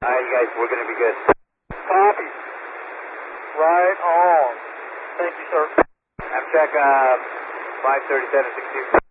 Alright, you guys, we're going to be good. Copy. Right on. Thank you, sir. Amtrak 53762.